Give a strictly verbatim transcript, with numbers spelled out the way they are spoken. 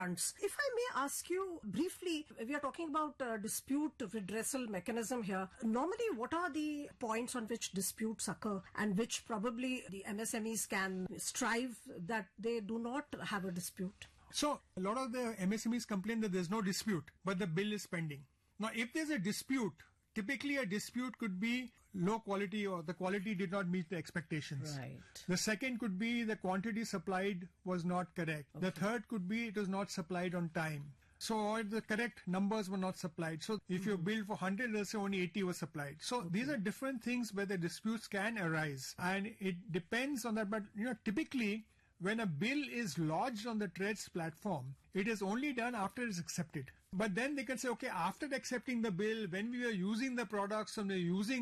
If I may ask you briefly, we are talking about uh, dispute redressal mechanism here. Normally, what are the points on which disputes occur and which probably the M S M Es can strive that they do not have a dispute? So, a lot of the M S M Es complain that there's no dispute, but the bill is pending. Now, if there's a dispute, typically a dispute could be low quality or the quality did not meet the expectations. Right. The second could be the quantity supplied was not correct. Okay. The third could be it was not supplied on time. So or the correct numbers were not supplied. So if mm-hmm. you bill for one hundred, let's say only eighty was supplied. So okay. these are different things where the disputes can arise. And it depends on that. But you know, typically when a bill is lodged on the T R E D S platform, it is only done after it's accepted. But then they can say, okay, after accepting the bill, when we were using the products and we were using